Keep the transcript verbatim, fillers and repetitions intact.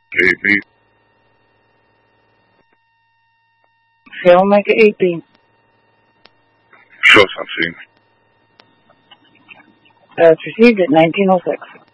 K B. Filmmaker eighteen. Show something. Uh, it's received at nineteen oh six.